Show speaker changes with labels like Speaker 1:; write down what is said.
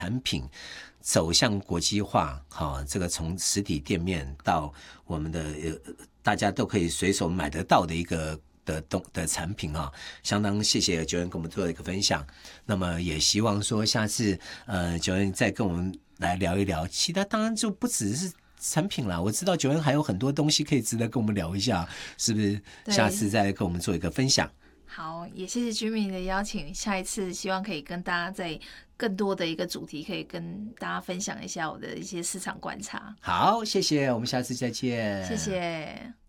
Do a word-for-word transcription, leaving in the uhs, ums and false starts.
Speaker 1: 产品走向国际化，好，这个从实体店面到我们的呃大家都可以随手买得到的一个的东的产品啊，相当谢谢九恩跟我们做一个分享。那么也希望说下次呃九恩再跟我们来聊一聊，其他当然就不只是产品啦，我知道九恩还有很多东西可以值得跟我们聊一下，是不是？下次再跟我们做一个分享。
Speaker 2: 好，也谢谢居民的邀请，下一次希望可以跟大家在更多的一个主题，可以跟大家分享一下我的一些市场观察。
Speaker 1: 好，谢谢，我们下次再见。
Speaker 2: 谢谢。